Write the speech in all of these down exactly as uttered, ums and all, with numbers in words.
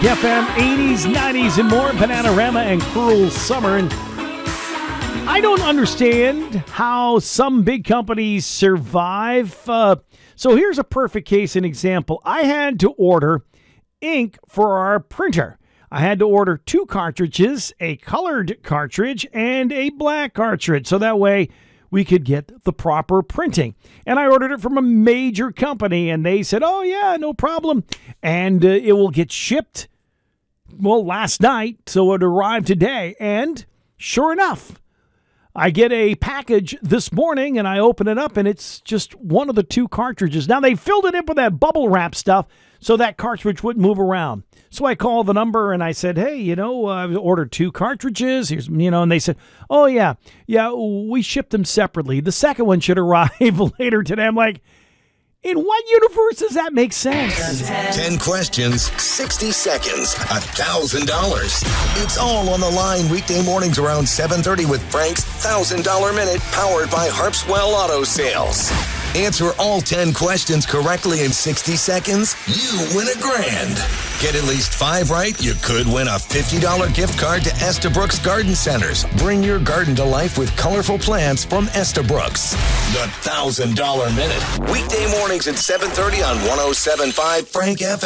F M eighties, nineties, and more. Bananarama and Cruel Summer. And I don't understand how some big companies survive. Uh, so here's a perfect case and example. I had to order ink for our printer. I had to order two cartridges, a colored cartridge and a black cartridge. So that way we could get the proper printing. And I ordered it from a major company, and they said, oh, yeah, no problem. And uh, it will get shipped, well, last night, so it arrived today. And sure enough, I get a package this morning, and I open it up, and it's just one of the two cartridges. Now, they filled it in with that bubble wrap stuff so that cartridge wouldn't move around. So I called the number, and I said, hey, you know, uh, I've ordered two cartridges. Here's, you know, and they said, oh, yeah, yeah, we shipped them separately. The second one should arrive later today. I'm like, in what universe does that make sense? Ten questions, sixty seconds, one thousand dollars. It's all on the line weekday mornings around seven thirty with Frank's one thousand dollars Minute, powered by Harpswell Auto Sales. Answer all ten questions correctly in sixty seconds, you win a grand. Get at least five right, you could win a fifty dollars gift card to Estabrooks Garden Centers. Bring your garden to life with colorful plants from Estabrooks. The one thousand dollars Minute. Weekday mornings at seven thirty on one oh seven point five Frank F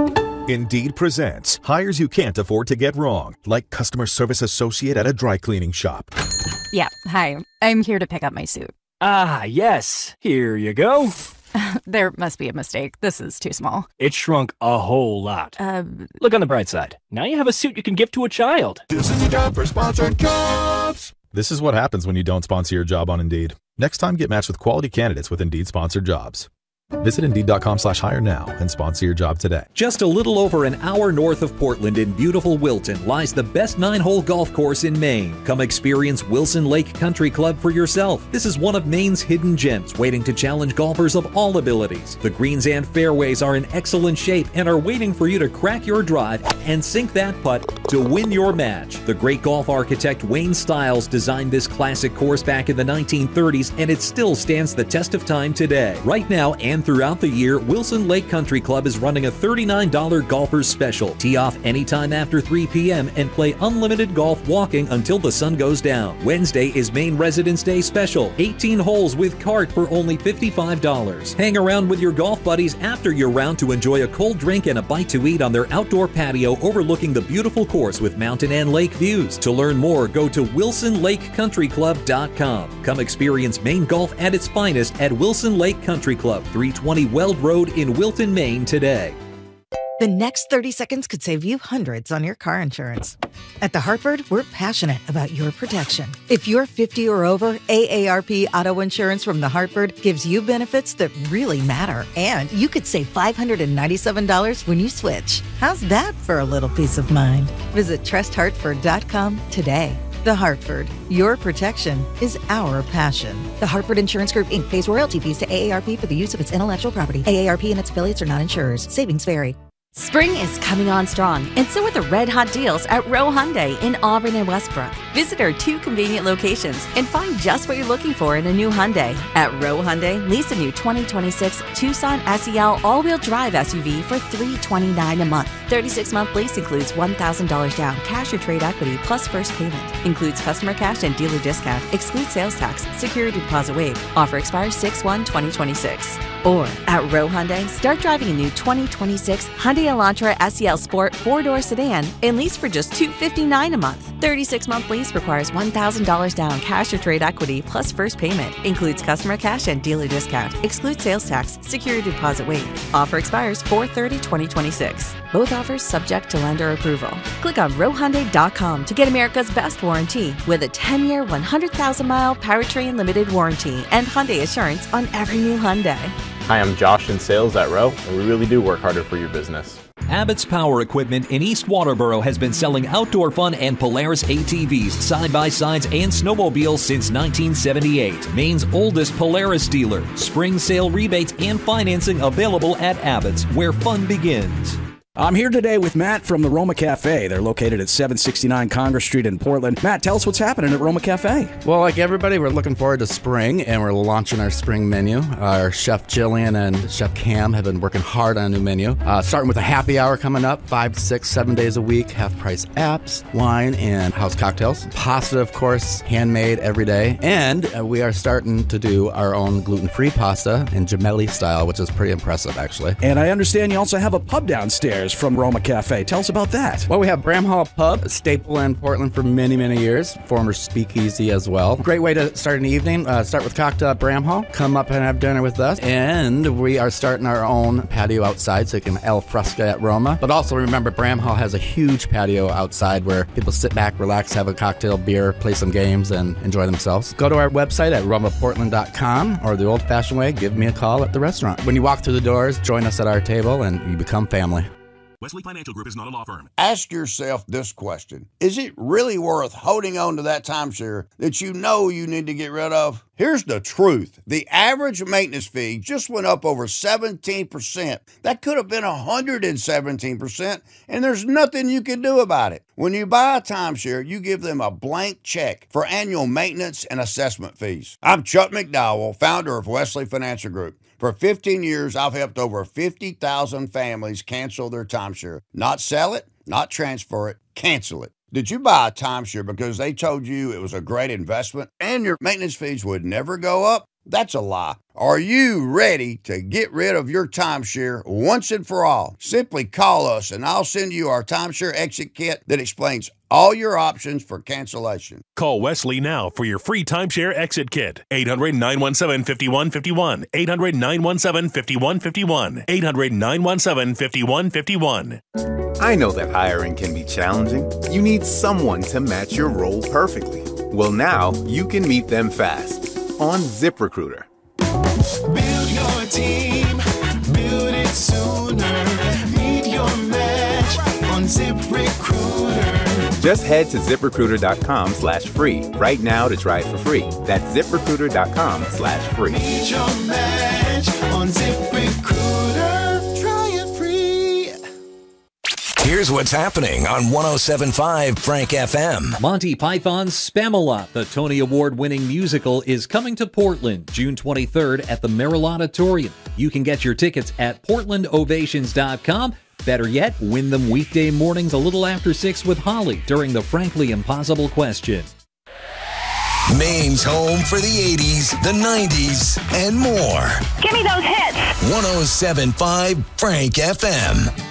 M. Indeed presents hires you can't afford to get wrong, like customer service associate at a dry cleaning shop. Yeah, hi. I'm here to pick up my suit. Ah, yes. Here you go. There must be a mistake. This is too small. It shrunk a whole lot. Uh, Look on the bright side. Now you have a suit you can give to a child. This is the job for sponsored jobs. This is what happens when you don't sponsor your job on Indeed. Next time, get matched with quality candidates with Indeed sponsored jobs. Visit Indeed.com slash hire now and sponsor your job today. Just a little over an hour north of Portland in beautiful Wilton lies the best nine-hole golf course in Maine. Come experience Wilson Lake Country Club for yourself. This is one of Maine's hidden gems, waiting to challenge golfers of all abilities. The greens and fairways are in excellent shape and are waiting for you to crack your drive and sink that putt to win your match. The great golf architect Wayne Stiles designed this classic course back in the nineteen thirties, and it still stands the test of time today. Right now, and throughout the year, Wilson Lake Country Club is running a thirty-nine dollars golfers special. Tee off anytime after three p.m. and play unlimited golf walking until the sun goes down. Wednesday is Maine Residence Day special. eighteen holes with cart for only fifty-five dollars. Hang around with your golf buddies after your round to enjoy a cold drink and a bite to eat on their outdoor patio overlooking the beautiful course with mountain and lake views. To learn more, go to wilson lake country club dot com. Come experience Maine golf at its finest at Wilson Lake Country Club, three twenty Weld Road in Wilton, Maine today. The next thirty seconds could save you hundreds on your car insurance. At The Hartford, we're passionate about your protection. If you're fifty or over, A A R P Auto Insurance from The Hartford gives you benefits that really matter. And you could save five hundred ninety-seven dollars when you switch. How's that for a little peace of mind? Visit trust hartford dot com today. The Hartford, your protection is our passion. The Hartford Insurance Group, Incorporated pays royalty fees to A A R P for the use of its intellectual property. A A R P and its affiliates are not insurers. Savings vary. Spring is coming on strong, and so are the red hot deals at Rowe Hyundai in Auburn and Westbrook. Visit our two convenient locations and find just what you're looking for in a new Hyundai. At Rowe Hyundai, lease a new twenty twenty-six Tucson S E L all-wheel drive S U V for three hundred twenty-nine dollars a month. thirty-six month lease includes one thousand dollars down, cash or trade equity, plus first payment. Includes customer cash and dealer discount. Excludes sales tax. Security deposit waived. Offer expires six one twenty twenty-six. Or at Rowe Hyundai, start driving a new twenty twenty-six Hyundai Elantra S E L Sport four-door sedan and lease for just two hundred fifty-nine dollars a month. thirty-six month lease requires one thousand dollars down, cash or trade equity, plus first payment. Includes customer cash and dealer discount. Excludes sales tax. Security deposit waived. Offer expires four thirty twenty twenty-six. Both offers subject to lender approval. Click on rowe hyundai dot com to get America's best warranty with a ten year, one hundred thousand mile powertrain limited warranty and Hyundai Assurance on every new Hyundai. Hi, I'm Josh in sales at Rowe, and we really do work harder for your business. Abbott's Power Equipment in East Waterboro has been selling outdoor fun and Polaris A T Vs, side-by-sides, and snowmobiles since nineteen seventy-eight. Maine's oldest Polaris dealer. Spring sale rebates and financing available at Abbott's, where fun begins. I'm here today with Matt from the Roma Cafe. They're located at seven sixty-nine Congress Street in Portland. Matt, tell us what's happening at Roma Cafe. Well, like everybody, we're looking forward to spring, and we're launching our spring menu. Our Chef Jillian and Chef Cam have been working hard on a new menu. Uh, starting with a happy hour coming up, five, six, seven days a week, half-price apps, wine, and house cocktails. Pasta, of course, handmade every day. And uh, we are starting to do our own gluten-free pasta in gemelli style, which is pretty impressive, actually. And I understand you also have a pub downstairs from Roma Cafe. Tell us about that. Well, we have Bram Hall Pub, a staple in Portland for many, many years. Former speakeasy as well. Great way to start an evening. Uh, start with cocktail at Bram Hall. Come up and have dinner with us. And we are starting our own patio outside, so you can al fresco at Roma. But also remember, Bram Hall has a huge patio outside where people sit back, relax, have a cocktail, beer, play some games, and enjoy themselves. Go to our website at roma portland dot com, or the old-fashioned way, give me a call at the restaurant. When you walk through the doors, join us at our table, and you become family. Wesley Financial Group is not a law firm. Ask yourself this question. Is it really worth holding on to that timeshare that you know you need to get rid of? Here's the truth. The average maintenance fee just went up over seventeen percent. That could have been one hundred seventeen percent, and there's nothing you can do about it. When you buy a timeshare, you give them a blank check for annual maintenance and assessment fees. I'm Chuck McDowell, founder of Wesley Financial Group. For fifteen years, I've helped over fifty thousand families cancel their timeshare. Not sell it, not transfer it, cancel it. Did you buy a timeshare because they told you it was a great investment and your maintenance fees would never go up? That's a lie. Are you ready to get rid of your timeshare once and for all? Simply call us and I'll send you our timeshare exit kit that explains all your options for cancellation. Call Wesley now for your free timeshare exit kit. eight hundred, nine one seven, five one five one. eight hundred, nine one seven, five one five one. eight hundred, nine one seven, five one five one. I know that hiring can be challenging. You need someone to match your role perfectly. Well, now you can meet them fast on ZipRecruiter. Build your team, build it sooner. Meet your match on ZipRecruiter. Just head to ZipRecruiter.com slash free right now to try it for free. That's ZipRecruiter.com slash free. Meet your match on ZipRecruiter. Try it free. Here's what's happening on one oh seven point five Frank F M. Monty Python's Spamalot, the Tony Award-winning musical, is coming to Portland June twenty-third at the Merrill Auditorium. You can get your tickets at portland ovations dot com. Better yet, win them weekday mornings a little after six with Holly during the Frankly Impossible Question. Maine's home for the eighties, the nineties, and more. Give me those hits. one oh seven point five Frank F M.